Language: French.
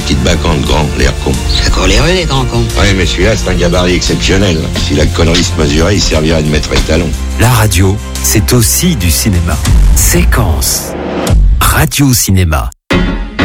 petites bacchantes, grand, l'air con. Ça court les rues, les grands cons. Ouais, mais celui-là, c'est un gabarit exceptionnel. Si la connerie se mesurait, il servirait de maître étalon. La radio, c'est aussi du cinéma. Séquence. Radio Cinéma.